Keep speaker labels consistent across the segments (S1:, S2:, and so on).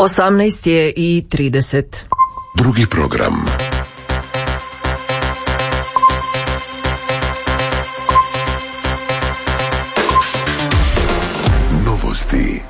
S1: 18:30.
S2: Drugi program. Novosti.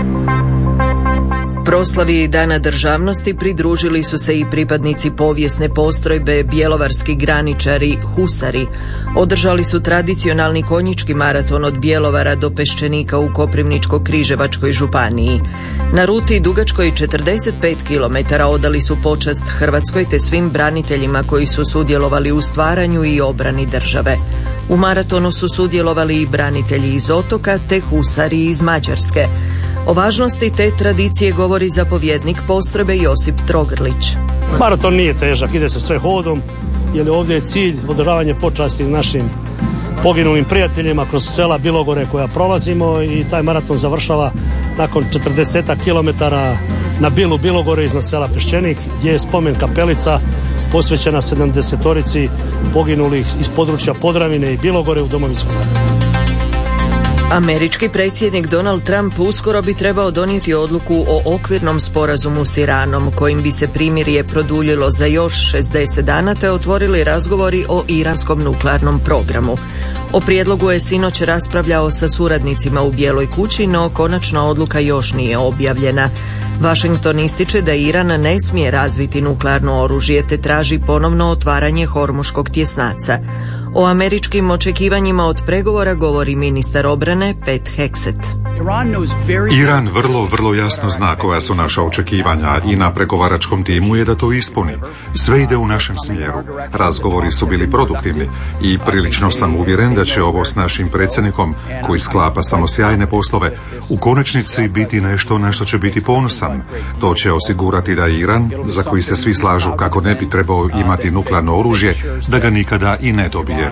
S1: Proslavi Dana državnosti pridružili su se i pripadnici povijesne postrojbe Bjelovarski graničari Husari. Održali su tradicionalni konjički maraton od Bjelovara do Peščenika u Koprivničko-križevačkoj županiji. Na ruti dugačkoj 45 km odali su počast Hrvatskoj te svim braniteljima koji su sudjelovali u stvaranju i obrani države. U maratonu su sudjelovali i branitelji iz Otoka te Husari iz Mađarske. O važnosti te tradicije govori zapovjednik postrojbe Josip Trogrlić.
S3: Maraton nije težak, ide se sve hodom, jer ovdje je cilj održavanje počasti našim poginulim prijateljima kroz sela Bilogore koja prolazimo i taj maraton završava nakon 40 km na Bilu Bilogore iznad sela Peščenik, gdje je spomen kapelica posvećena 70-torici poginulih iz područja Podravine i Bilogore u Domovinskom ratu.
S1: Američki predsjednik Donald Trump uskoro bi trebao donijeti odluku o okvirnom sporazumu s Iranom, kojim bi se primirje produljilo za još 60 dana te otvorili razgovori o iranskom nuklearnom programu. O prijedlogu je sinoć raspravljao sa suradnicima u Bijeloj kući, no konačna odluka još nije objavljena. Washington ističe da Iran ne smije razviti nuklearno oružje te traži ponovno otvaranje Hormuškog tjesnaca. O američkim očekivanjima od pregovora govori ministar obrane Pete Hegseth.
S4: Iran vrlo jasno zna koja su naša očekivanja i na pregovaračkom timu je da to ispuni. Sve ide u našem smjeru. Razgovori su bili produktivni i prilično sam uvjeren da će ovo s našim predsjednikom, koji sklapa samo sjajne poslove, u konačnici biti nešto na što će biti ponosan. To će osigurati da Iran, za koji se svi slažu kako ne bi trebao imati nuklearno oružje, da ga nikada i ne dobije.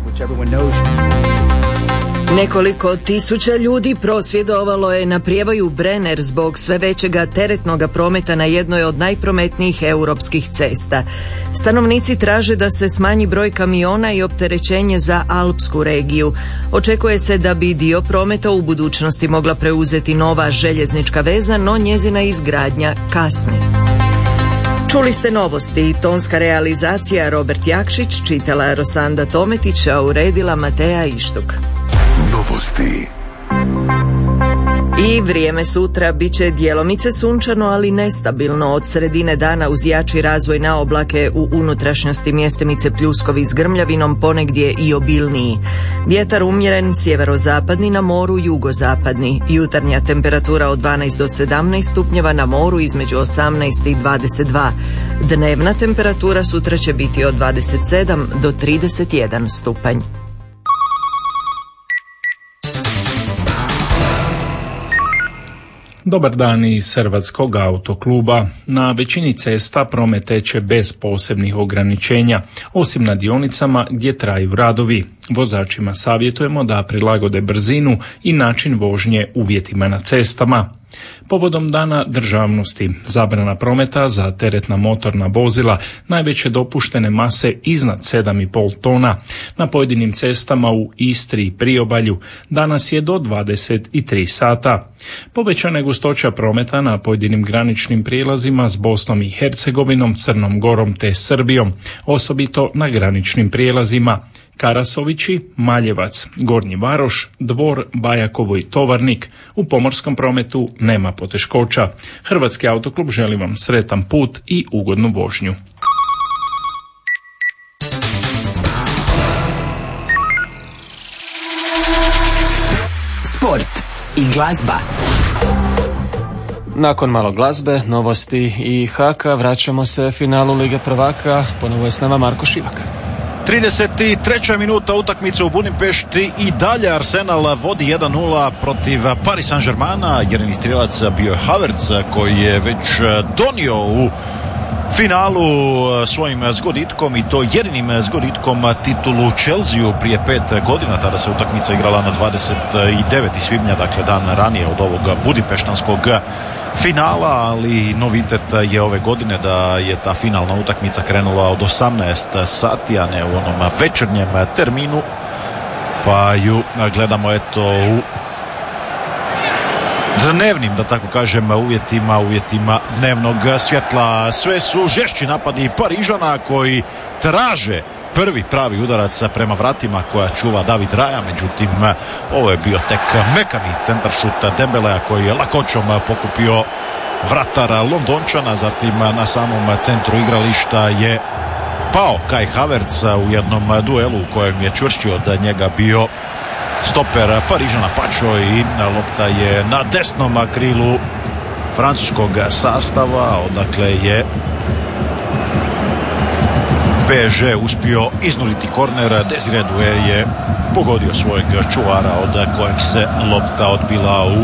S1: Nekoliko tisuća ljudi prosvjedovalo je na prijevaju Brenner zbog sve većega teretnoga prometa na jednoj od najprometnijih europskih cesta. Stanovnici traže da se smanji broj kamiona i opterećenje za alpsku regiju. Očekuje se da bi dio prometa u budućnosti mogla preuzeti nova željeznička veza, no njezina izgradnja kasni. Čuli ste novosti, tonska realizacija Robert Jakšić, čitala Rosanda Tometić, a uredila Mateja Ištuk.
S2: Novosti.
S1: I vrijeme sutra bit će djelomice sunčano, ali nestabilno. Od sredine dana uz jači razvoj na oblake u unutrašnjosti mjestimice pljuskovi s grmljavinom, ponegdje i obilniji. Vjetar umjeren, sjeverozapadni, na moru jugozapadni. Jutarnja temperatura od 12 do 17 stupnjeva, na moru između 18 i 22. Dnevna temperatura sutra će biti od 27 do 31 stupanj.
S5: Dobar dan iz Hrvatskog autokluba. Na većini cesta promet teče bez posebnih ograničenja, osim na dionicama gdje traju radovi. Vozačima savjetujemo da prilagode brzinu i način vožnje uvjetima na cestama. Povodom Dana državnosti, zabrana prometa za teretna motorna vozila najveće dopuštene mase iznad 7,5 tona na pojedinim cestama u Istri i Priobalju danas je do 23 sata. Povećana je gustoća prometa na pojedinim graničnim prijelazima s Bosnom i Hercegovinom, Crnom Gorom te Srbijom, osobito na graničnim prijelazima Karasovići, Maljevac, Gornji Varoš, Dvor, Bajakovo i Tovarnik. U pomorskom prometu nema poteškoća. Hrvatski autoklub želi vam sretan put i ugodnu vožnju.
S6: Sport i glazba.
S7: Nakon malo glazbe, novosti i haka vraćamo se finalu Lige prvaka. Ponovo je s nama Marko Šivak.
S8: 33. minuta utakmice u Budimpešti i dalje Arsenal vodi 1-0 protiv Paris Saint-Germaina. Jedini strijelac bio je Havertz koji je već donio u finalu svojim zgoditkom i to jedinim zgoditkom titulu Chelsea prije 5 godina. Tada se utakmica igrala na 29. svibnja, dakle dan ranije od ovog budimpeštanskog finala, ali novitet je ove godine da je ta finalna utakmica krenula od 18 sati, a ne u onom večernjem terminu, pa ju gledamo eto u dnevnim, da tako kažem, uvjetima dnevnog svjetla. Sve su žešći napadi Parižana koji traže prvi pravi udarac prema vratima koja čuva David Raya, međutim ovo je bio tek mekani centaršut Dembelea koji je lakoćom pokupio vratara Londončana. Zatim na samom centru igrališta je pao Kai Havertz u jednom duelu u kojem je čvršći od njega bio stoper Parižana Pačo i lopta je na desnom krilu francuskog sastava, odakle je PSG uspio iznuditi korner. Desire Doué je pogodio svojeg čuvara od kojeg se lopta odbila u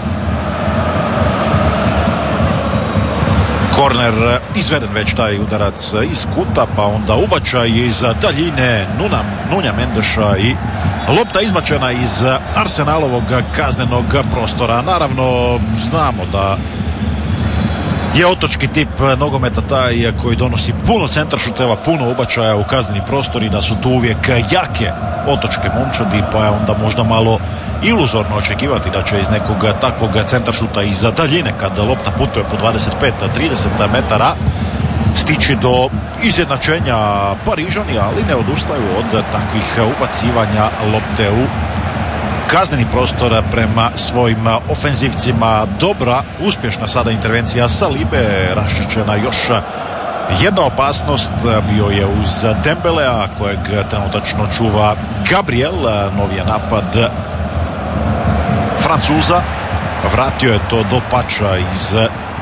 S8: korner. Izveden već taj udarac iz kuta, pa onda ubačaj iz daljine Nunja Mendeša i lopta izbačena iz Arsenalovog kaznenog prostora. Naravno, znamo da je otočki tip nogometa taj koji donosi puno centaršuteva, puno ubačaja u kazneni prostor i da su tu uvijek jake otočke momčadi, pa je onda možda malo iluzorno očekivati da će iz nekog takvog centaršuta iz daljine, kada lopta putuje po 25-30 metara, stići do izjednačenja Parižani, ali ne odustaju od takvih ubacivanja lopte u kazneni prostor prema svojim ofenzivcima. Dobra, uspješna sada intervencija Salibe, raščišćena još jedna opasnost, bio je uz Dembelea kojeg trenutačno čuva Gabriel. Novi je napad Francuza, vratio je to do Pača iz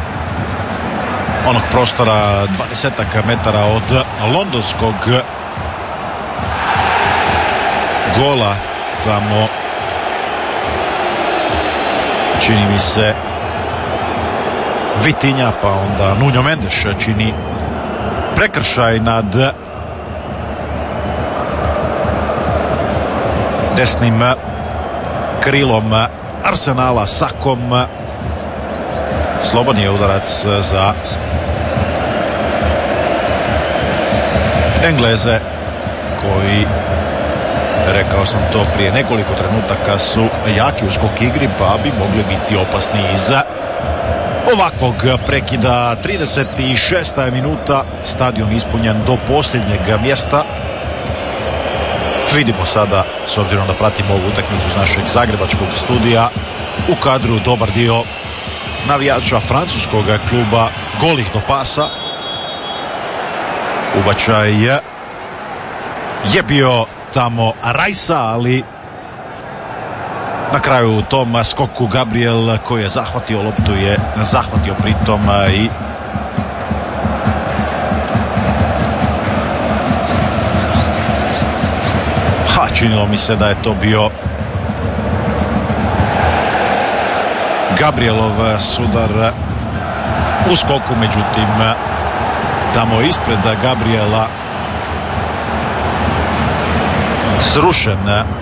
S8: onog prostora 20 metara od londonskog gola. Tamo čini mi se Vitinja, pa onda Nuno Mendes čini prekršaj nad desnim krilom Arsenala Sakom. Slobodan je udarac za Engleze koji, rekao sam to prije nekoliko trenutaka, su jaki u skok igri, pa bi mogli biti opasni iza ovakvog prekida. 36. minuta, stadion ispunjen do posljednjeg mjesta. Vidimo sada, s obzirom da pratimo ovu utakmicu iz našeg zagrebačkog studija, u kadru dobar dio navijača francuskog kluba golih do pasa. Ubačaj je bio tamo Rajsa, ali na kraju u tom skoku Gabriel koji je zahvatio loptu je zahvatio pritom i činilo mi se da je to bio Gabrielov sudar u skoku, međutim tamo ispred Gabriela srušen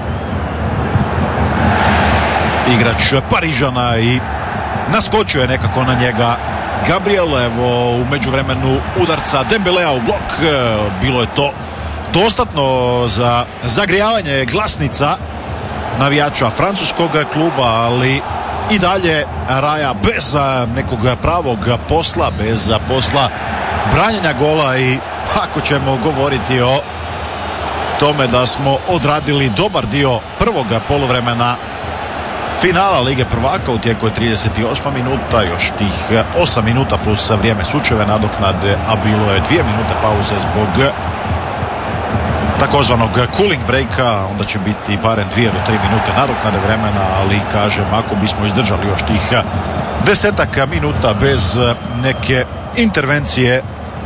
S8: igrač Parižana i naskočio je nekako na njega Gabriel. Evo u međuvremenu udarca Dembelea u blok. Bilo je to dostatno za zagrijavanje glasnica navijača francuskog kluba, ali i dalje Raya bez nekog pravog posla, bez posla branjenja gola. I ako ćemo govoriti o tome da smo odradili dobar dio prvog poluvremena finala Lige prvaka, u tijeku je 38 minuta, još tih 8 minuta plus vrijeme sučeve nadoknade, a bilo je 2 minute pauze zbog takozvanog cooling breaka, onda će biti barem 2 do 3 minute nadoknade vremena, ali kažem, ako bismo izdržali još tih 10 minuta bez neke intervencije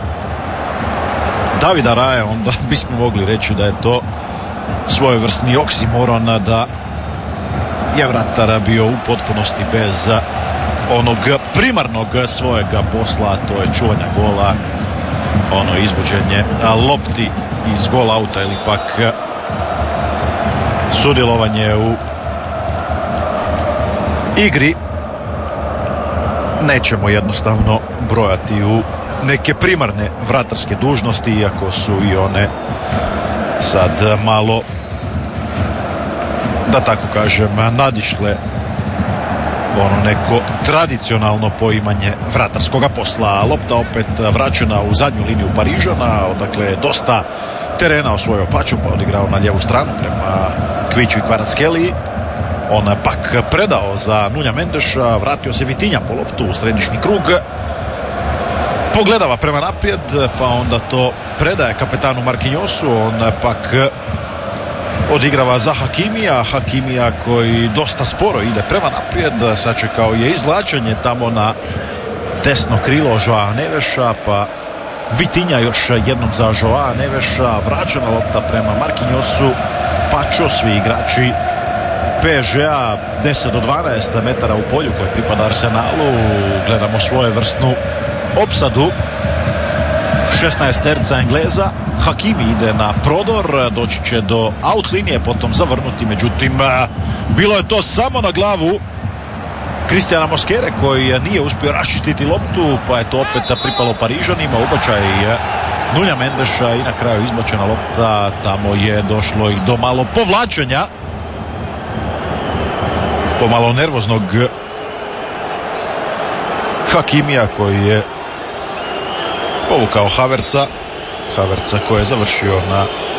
S8: Davida Raya, onda bismo mogli reći da je to svojevrsni oksimoron, da je vratar bio u potpunosti bez onog primarnog svojega posla, a to je čuvanje gola, ono izbuđenje lopti iz gol auta ili pak sudjelovanje u igri. Nećemo jednostavno brojati u neke primarne vratarske dužnosti, iako su i one sad malo, da tako kažem, nadišle ono neko tradicionalno poimanje vratarskoga posla. Lopta opet vraćena u zadnju liniju Parižana, odakle je dosta terena osvojio Paču, pa odigrao na lijevu stranu prema Kviću i Kvaratskheliji. On pak predao za Nunja Mendeša, vratio se Vitinja po loptu u središnji krug, pogledava prema naprijed, pa onda to predaje kapetanu Marquinhosu. On pak odigrava za Hakimija koji dosta sporo ide prema naprijed, sačekao je izvlačenje tamo na desno krilo Joao Neveša, pa Vitinja još jednom za Joao Neveša, vraćena lopta prema Marquinhosu. Pačo, svi igrači PSG-a 10 do 12 metara u polju koji pripada Arsenalu. Gledamo svojevrsnu opsadu 16 terca Engleza. Hakimi ide na prodor, doći će do out linije, potom zavrnuti, međutim bilo je to samo na glavu Kristijana Moskere koji nije uspio raščistiti loptu, pa je to opet pripalo Parižanima. Ubačaj Nunja Mendeša i na kraju izbačena lopta. Tamo je došlo i do malo povlačenja, pomalo nervoznog Hakimija koji je povukao Havertza koji je završio na